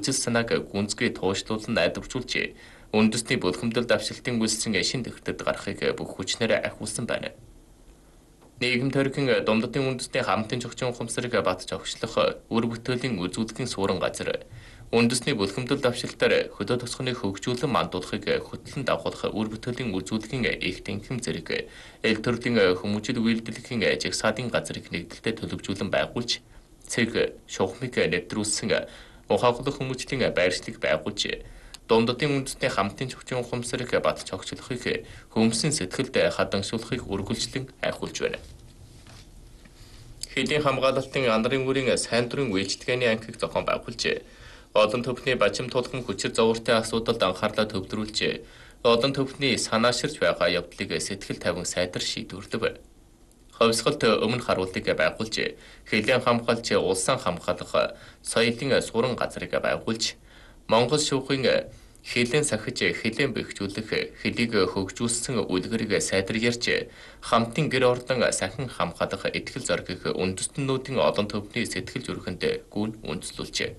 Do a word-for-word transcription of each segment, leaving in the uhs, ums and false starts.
үзэл санааг гүнзгий туушлуулан найдваржуулж үндэсний бүлхэмдэл давшилтын үйлсийн шин төвхөд гарахыг бүх хүчнээр ахиулсан байна. Нийгэм төрхийн Думдатын үндэсний хамтын зохион ухамсарыг батж огшлох үр бүтээлийн үзүүлэлтийн суурин газар үндэсний бүлхэмдэл давшилтаар хөдөө тосгоныг хөгжүүлэн мандуулахыг хөтлөн дагуулах үр бүтээлийн үзүүлэлтийн их тэнхим зэрэг эл төрлийн хүмүүжил үйлдвэрлэлийн жагсаадын газрыг нэгдэлтэд төлөвжүүлэн байгуулж цэг шугамыг нэвтрүүлсэн ухаалаг хүмүүжлийн байршлыг байгуулж Думдатын үндэсний хамтын зохион ухамсарыг батж огчлохыг хүмсэн сэтгэлд хадагшуулахыг үргэлжлэн айхуулж байна. Хэдийн хамгаалалтын андрын үрийн сайн дурын үйлчлэгээний анхийг зохион байгуулж олон төвхний бажим тулгын хүчир зовоортой асуудалд анхаарлаа төвлөрүүлж олон төвхний санааширч байгаа явдлыг сэтгэл тавин сайдар шийдвэрлэв. Ховсголт өмнө харуултыг байгуулж хэлийн хамгаалж улсаа хамгаалах соёлын суран газрыг байгуулж Монгол шүүхийн хэлийн сахиж хэлийн бэхжүүлэх хэлийг хөгжүүлсэн үлгэрийг сайдар ярьж хамтын гэр ордон сахин хамгаалах итгэл зоргийг үндэстнүүдийн олон төвхний сэтгэл зүрхэнд гүн үндэслүүлжээ.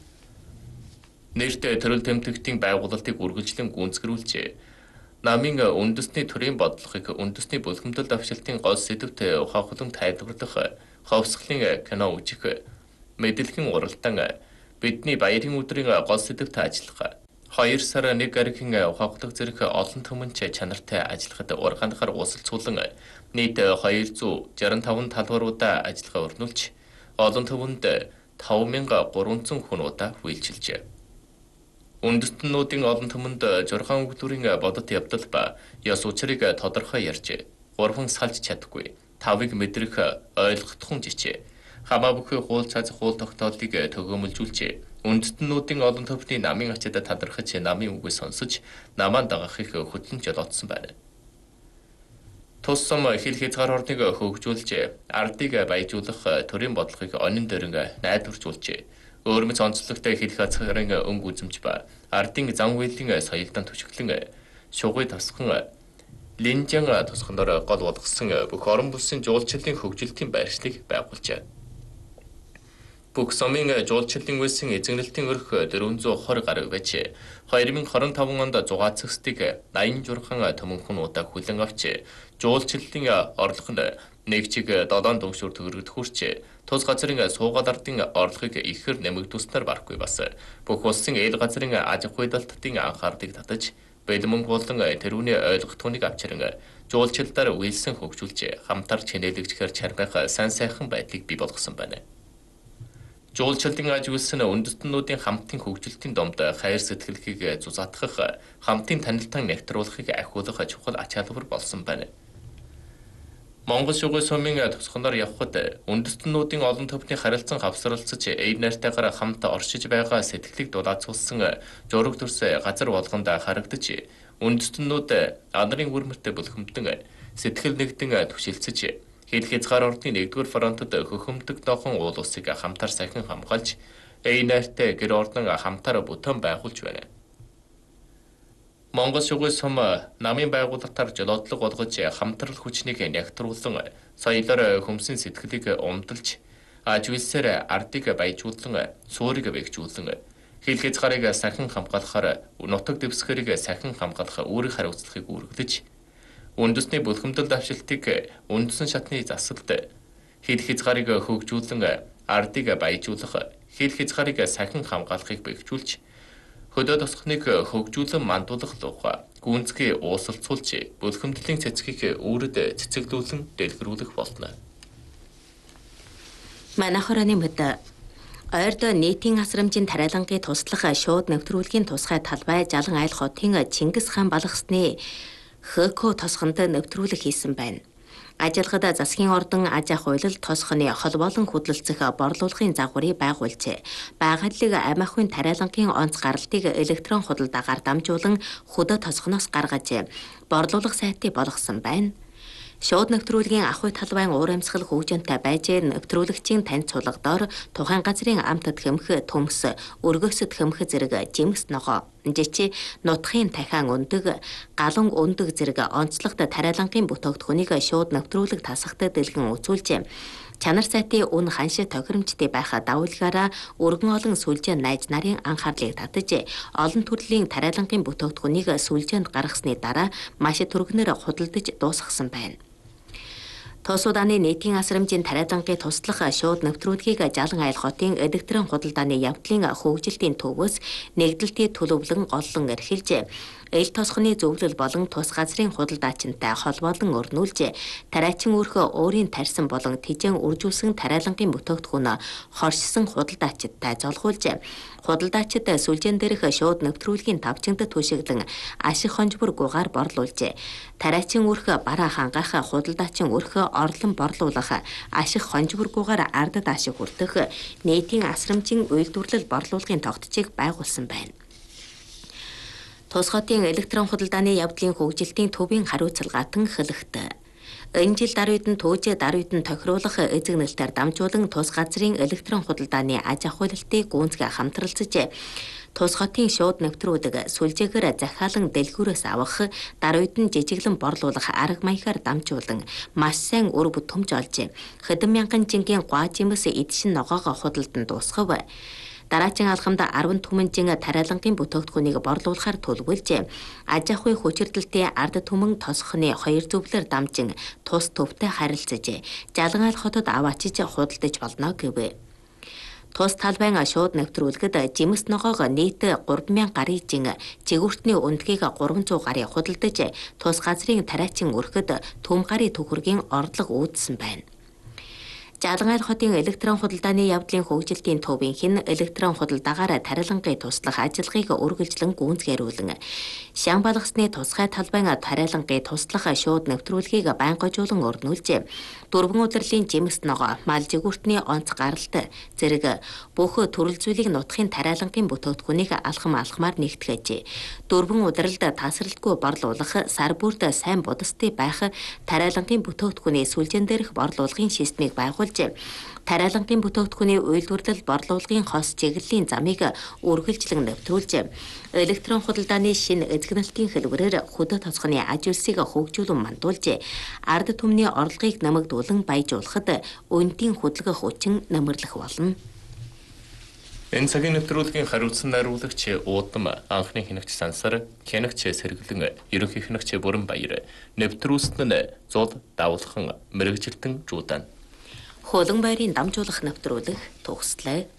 Нэрт төрөл тэмдэгтийн байгуулалтыг үргэлжлэн гүйцэтгүүлж намын үндэсний төрийн бодлогыг үндэсний бүлхэмдэл давшилтын гол сэдвт ухаахлан тайлбарлах ховсголын кино үзэх мэдээллийн уралдаан бидний баярын өдрийн гол сэдвт ажиллах хоёр сар нэг гаригийн ухаахлах зэрэг олон түмэнч чанартай ажиллахад ургаанахаар уулзуулан нийт хоёр зуун шаран таван талбаруудаа ажиллагаа өрнүүлж олон түмэнд таван мянга гурван зуун хүн удаа үйлчилжээ. Үндэстнүүдийн олон түмэнд жургаан өгдөрийн бодит явдал ба ёс учрыг тодорхой ярьж гурван салж чадахгүй тавыг мэдрэх ойлгохдхон жичээ хамаа бүхий хуул цааз хуул тогтоолыг төгөөмөлжүүлж үндэстнүүдийн олон төвхний намын ачаад талархаж намын үгийг сонсож намаа дагахыг хөтлөн жолоодсон байна. Тус сум хил хязгаар орныг хөгжүүлж ардыг баяжуулах төрийн бодлогыг онин дөрөнгө найдваржуулж өөрмөц онцлогтой хил хязгаарын өнгө үзэмж ба ардын зан үйлийн соёлдон төчгөлөн шугуй тосхон линжан тосгоноор гол болгосон бүх орон булсын жуулчлалын хөгжилтийн байршлыг байгуулжээ. Бүх сумын жуулчлалын үйлсийн эзэмнэлтийн өрх дөрвөн зуун двадцать гаруй байж две тысячи двадцать пять онд зугаацсдыг восемьдесят журхан төмөнхөн удаа хүлэн авч жуулчлалын орлогонд нэг чиг долоон дүншүүр төгрөгд хүрч тус газрын суугаад ардын орлогыг ихээр нэмэгдүүлснээр барахгүй бас бүх улсын эл газрын аж ахуй далдтын анхаарлыг татаж бэлмэн болон тэрүүний ойлгохтуныг авчиран жуулчлалаар үйлсэн хөгжүүлж хамтар чинээлэгдэхээр чармайх сайн сайхан байдлыг бий болгосон байна. Жуулчлалын аж үйлс нь үндэстнүүдийн хамтын хөгжилтийн домд хайр сэтгэлгийг зузаатгах, хамтын танилтан нэвтрүүлэхийг ахиулах чухал ач холбогдол болсон байна. Монгол шугуй сумын тусгоноор явхад үндэстнүүдийн олон төвхний харилцан хавсралцаж эйр найртайгаар хамт оршиж байгаа сэтгэлийг дулаацуулсан жураг төрс газар болгонд харагдаж үндэстнүүд анарын үрмэрт бүлхэмдэн сэтгэл нэгдэн түшилцэж хил хязгаар ордны нэгдүгээр фронтод хөхөмдөг нохон уул усыг хамтар сахин хамгаалж эйр найртай гэр ордон хамтар бүтэн байгуулж байна. Монгол шугуй сум намын байгуулалтаар жолоодлого болгож хамтрал хүчнийг нягтруулан соёлоор хүмсэн сэтгэлийг умдалж аж үйлсээр ардыг баяжуулан суурийг бэхжүүлэн хил хязгаарыг сахин хамгаалахаар нутаг дэвсгэрийг сахин хамгаалах үүрэг хариуцлагыг үргэлж үндэсний бүлхэмдэл давшилтыг үндэстэн шатны засалд хил хязгаарыг хөгжүүлэн ардыг баяжуулах хил хязгаарыг сахин хамгаалахыг бэхжүүлж хөдөө тосгоныг хөгжүүлэн мандуулах луга гүнзгий уусалцуулж бүлхэмдлийн цэцгийг үүрд цэцэглүүлэн дэлгэрүүлэх болно. Манай хорооны мэд ойрд нийтийн асрамжийн тариалангийн туслах шууд нэвтрүүлгийн тусгай талбай Жалан айл хотын Чингис хаан балгасны Хөкө тосгонд нэвтрүүлэг хийсэн байна. Ажиллагад засгийн ордон аж ахуй уйлал тосгоны холбоолон хөдөлцөх борлуулахын загварыг байгуулжээ. Байгаллыг амь ахуйн тариалангийн онц гаралтыг электрон худалдаагаар дамжуулан хөдөө тосгоноос гаргаж борлуулах сайтыг болгосон байна. Шууд нэвтрүүлгийн ахуй талбайн уур амьсгал хөгжинтэй байж нэвтрүүлэгчийн танд цулгадоор тухайн газрын амт тхэмх төмс өргөсөд тхэмх зэрэг жимс ногоо жичи нутгийн дахиан өндөг галан өндөг зэрэг онцлогт тариалангийн бүтээгдэхүүнийг шууд нэвтрүүлэг тасахад дэлгэн үзүүлжээ. Чанар сайтын үн ханшид тохиромжтой байхаа дагуулгаараа өргөн олон сүлжээ найз нарын анхаарлыг татаж олон төрлийн тариалангийн бүтээгдэхүүнийг сүлжээнд гаргасны дараа маш түргэнээр худалдаж дуусгасан байна. Тус удааны нийтийн асрамжийн тариалангийн туслах шууд нэвтрүүлгийг Жалан айлх хотын электрон худалдааны явдлын хөгжилтийн төвөөс нэгдэлтийн төлөвлөн голлон эрхэлж, эл тосгоны зөвлөл болон тус газрын худалдаачинтай холбоолон өрнүүлж, тариачин өрхөө өөрийн тарьсан болон тэжээн үржүүлсэн тариалангийн бүтээгдэхүүн хоршсон худалдаачидтай золгуулж, худалдаачид сүлжээн дээрх шууд нэвтрүүлгийн тавчингд түшиглэн ашиг хонжбор гугаар борлуулж, тариачин өрх бараа хангах худалдаачин өрх орлон борлуулах ашиг хонжборгуугаар ардад ашиг хүртэх нийтийн асрамжийн үйлдвэрлэл борлуулгын тогтцыг байгуулсан байна. Тус хотын электрон худалдааны явдлын хөгжилтийн төвийн хариуцлагаатан хэлэхдээ энэ жил даруйд нь төөж даруйд нь тохируулах эзэг нэлтээр дамжуулан тус газрын электрон худалдааны аж ахуйлалтыг гүйцэтгэх хамтралцаж, тус хотын шууд нэвтрүүлэг сүлжээгээр захиалан дэлгүүрээс авах, даруйд нь жижиглэн борлуулах арга маягаар дамжуулан маш сайн үр бүтэмж олж, хэдэн мянган жингийн гуай жимс эдшин ногоогоо худалдан дуусгав. Дараачин алхамд арван түмэнжин тариалангийн бүтээгдэхүүнийг борлуулахаар төлөвлөж, аж ахуй хүчирдэлтийн ард түмэн тосхны хоёр зөвлөөр дамжин тус төвтэй харилцаж, Жалан айлх хотод аваачиж худалдаж болно гэв. Тус талбайн шууд нэвтрүүлгэд жимс ногоог нийт гурван мянга гаруй жин, жигүүртний өндгийг гурван зуун гаруй худалдаж, тус газрын тариачин өрхөд төм гаруй төгрөгийн орлого үүдсэн байна. Жалан айлх хотын электрон худалдааны явдлын хөгжилтийн төвийнх нь электрон худалдаагаар тариалангийн туслах ажиллагааг үргэлжлэн гүйцэтгүүлэн, шан балгасны тусгай талбайн тариалангийн туслах шууд нэвтрүүлгийг байнгажуулан өрнүүлж, дөрвөн удирлын жимс ногоо, мал жигүүртний онц гаралт зэрэг бүх төрөл зүйлийг нутгийн тариалангийн бүтээгдэхүүнийг алхам алхмаар нэгтгэж, дөрвөн удиралд тасралтгүй борлуулах, сар бүрд сайн будастай байх тариалангийн бүтээгдэхүүний сүлжээн дээрх борлуулгын системийг байгуул, тариалангийн бүтээгдэхүүний үйлдвэрлэл борлуулгын хос чиглэлийн замыг үргэлжлэн нэвтрүүлж, электрон худалдааны шинэ эзэгнэлтийн хэлбэрээр хөдөө тосгоны аж үйлсийг хөгжүүлэн мандуулж, ард түмний орлогыг нэмэгдүүлэн баяжуулахад үнэтийн хөдөлгөх хүчин нэмэрлэх болно. Энэ цагийн нэвтрүүлгийн хариуцсан найруулагч Уудам, анхны хянагч Сансар, хянагч Сэргэлэн, ерөнхий хянагч Бүрэн Баяр, нэвтрүүлсэн нь Зул Давлхан, мэрэгжилтэн Жуудан. Хуулан баярын дамжуулах нэвтрүүлэг төгслөө.